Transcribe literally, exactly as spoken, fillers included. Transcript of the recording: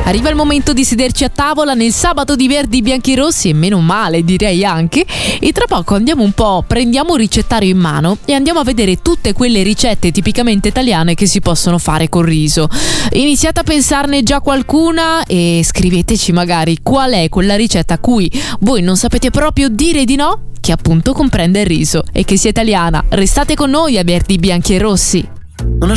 Arriva il momento di sederci a tavola nel sabato di Verdi Bianchi Rossi, e meno male direi anche, e tra poco andiamo un po', prendiamo un ricettario in mano e andiamo a vedere tutte quelle ricette tipicamente italiane che si possono fare col riso. Iniziate a pensarne già qualcuna e scriveteci magari qual è quella ricetta a cui voi non sapete proprio dire di no, che appunto comprende il riso e che sia italiana. Restate con noi a Verdi Bianchi e Rossi. Una